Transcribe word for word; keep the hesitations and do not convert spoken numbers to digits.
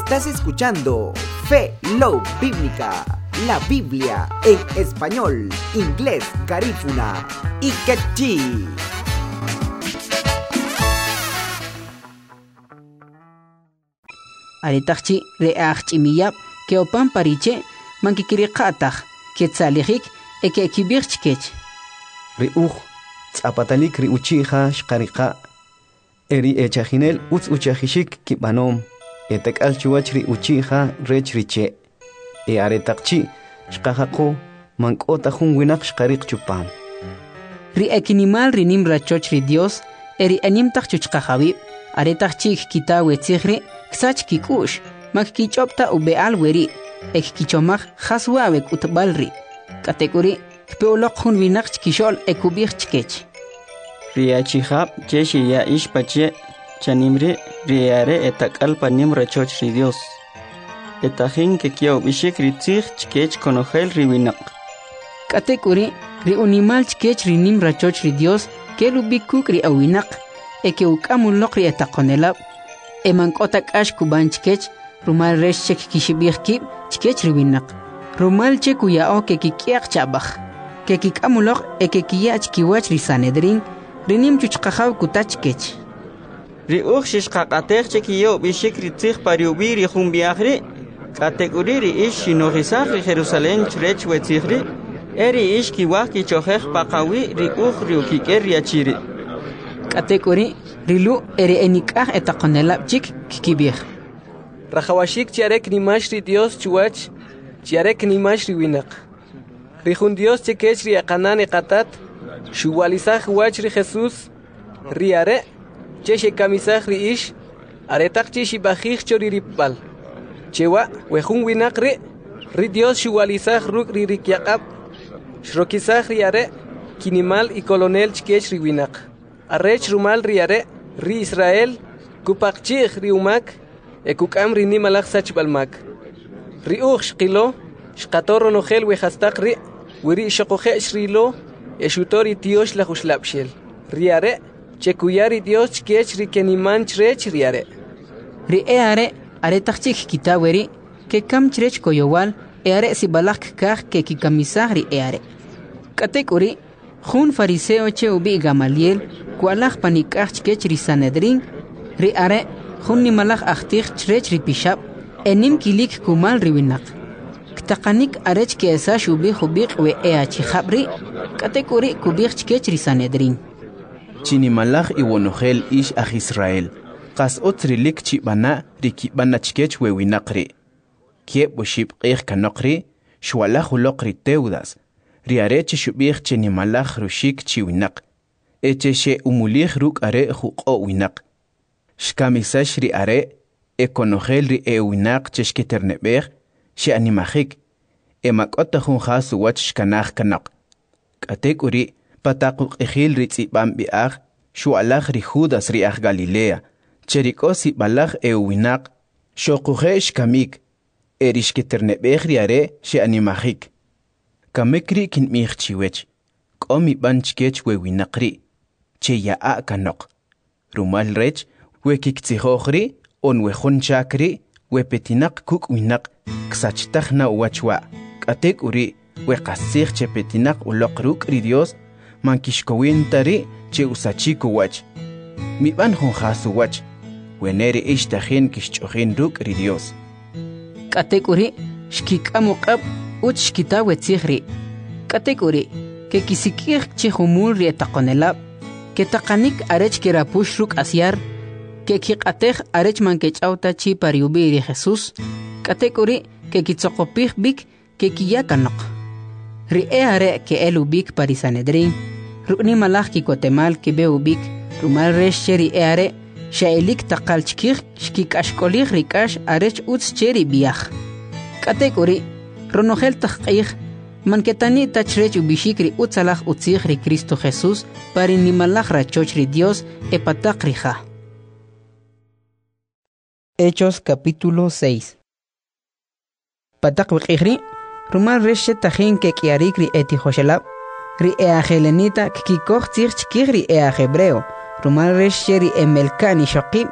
Estás escuchando Fe Love Bíblica, la Biblia en español, inglés, garífuna y quechí. Aritachchi reachchi miyap que opan pariche mankikiriqataq quetzalihik eke kibirchkech. Riuj tzapatalik riuchija shqariqa eri echajinel utz uchajishik kibanom etakal chuach riuchija rech riche e aretaqchi shqajaqo mankota jun winaq shqariq chupam ri ekinimal rinim rachoch ri Dios eri animtaq chuchqajawi aretaqchi kitawe tzigri ksach kikush mak kichopta ubeal weri ek kichomaj khaswawek utbalri kategori kpeoloq jun winaq kishol ekubirchkech Riachihab cheshi ya ishpache chanimri riare etakal panim rachoch ri Dios etajin que kiau bishik ritzig chkech konojel riwinak kategori ri unimal chkech rinim rachoch ri Dios ke lubikuk ri awinak eke ukamul ri etaqonelab emankota kash kuban chkech rumal resh chek kishibirkib chkech riwinak rumal che kuyao ke kikiaq chabaj ke kikamulok eke kiyach kiwach ri Sanedrin rinim chuchqajaw kutachkech ri uj shishqaqatej che kiyo bishik ritzig pariubi ri jumbiagri kategori ri ish shinogisaj ri Jerusalén chrech wetzigri eri ish kiwaj kichojej paqawi ri uj riukiker riachiri kategori rilu eri enikaj etaqonelab chik kikibij Rajawashik chiarek nimash ri Dios chuach chiarek nimash ri winaq rijun Dios chekech ri aqanan eqatat shuwalizaj wach ri Jesús riare cheshe kamisaj ri ish aretaq chishi bajij chori ripal chewa wejun winaq ri ri Dios shuwalizaj ruk ri rikyaqab shrokizaj riare kinimal y colonel chkech ri winaq arrech rumal riare ri Israel kupaqchij ri umak ekukam ri nimalaj sachbalmak ri uj shqilo shqatorro nojel wejastaq ri wiri shoqoje shrilo eshutori tiosh la jushlapshel riare chekuyari Dios chkech ri keniman chrech riare ri eare aretaqchik kitaweri ke kam chrech koyowal eare sibalak kaj ke kikamisaj ri eare kategori jun fariseo che ubi Gamaliel kualaj panikaj chkech ri Sanedrin ri are jun nimalaj ajtij chrech ri pishab enim kilik kumal ri winaq ktaqanik arech ke esa shubi khubiq we eachi khabri kategori kubich chkech ri Sanedrin chinimalaj iwonojel ish aj Israel qas otrilik chibana rikibana chkech we winaqri kie boshib qih kanaqri shwalaj uloqri teudas riarech shubich chinimalaj rushik chi winaq eche umulij ruk are juqo winaq shkamisash ri are ekonojel ri e winaq cheshkiternebej she animajik emakota jun khasu wach shkanaj kanaq kategori pataqu qihil ri tsibam biaj shualaj ri Judas ri aj Galilea cherikosi balaj e winaq shoquje shkamik erishkiternebej ri are she animajik kamekri kinmij chiwech qomi banchkech we winaqri che yaa kanaq rumal rech we kiktzijojri on we jun chakri we petinaq kuk winaq ksachtajna wachwa katek uri we qasij che petinaq uloqruk ri Dios mankishkowintari che usachiko wach mi ban jun khasu wach weneri ishtajin kishchojin ruk ri Dios katek uri shkikamuqab uch shkitawe tzigri katek uri ke kisikij che humul ri etaqonelab ke taqanik arech kerapush ruk asyar que kiqatej arech mankechauta chi pariubi ri Jesús kategori que kitsoqopij bik que kiyakanaq ri eare que elubik pari Sanedrin rukni malaj kikotemal que beubik rumal resh cheri eare shailik taqal chkij shkikashkolij rikash arech utz cheri biaj kategori ronojel taqij manketani tachrech ubishik ri utzalaj utzij ri Cristo Jesús pari nimalaj rachoch ri Dios epataq rija. Hechos capítulo seis. Patak wikri rumal reshe tajin ke kiarik ri eti joshelab ri eajelenita kikoj tzir chkir ri eajebreo rumal reshe ri emelkani shoqib